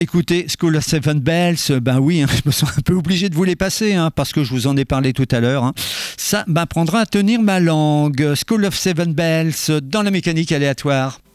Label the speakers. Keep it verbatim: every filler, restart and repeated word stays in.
Speaker 1: Écoutez, School of Seven Bells, euh, ben oui, hein, je me sens un peu obligé de vous les passer, hein, parce que je vous en ai parlé tout à l'heure. Hein. Ça m'apprendra à tenir ma langue. School of Seven Bells, dans la mécanique aléatoire.